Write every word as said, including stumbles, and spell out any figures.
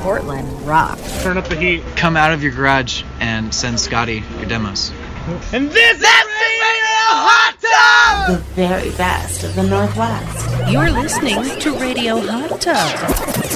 Portland rocks. Turn up the heat. Come out of your garage and send Scotty your demos. And this is Radio Hot Tub! The very best of the Northwest. You're listening to Radio Hot Tub.